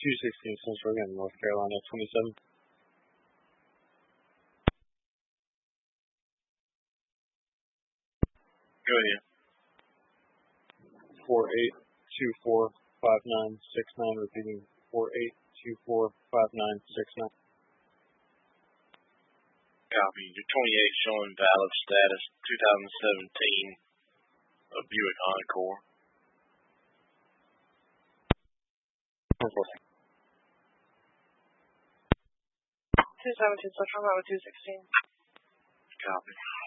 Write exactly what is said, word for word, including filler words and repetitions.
two sixteen Central again, North Carolina, twenty-seven. Go ahead. four eight two four five nine six nine, repeating four eight two four five nine six nine. Copy. Your twenty-eight showing valid status two thousand seventeen of Buick Encore. two seventeen Central, Highway two sixteen. Copy.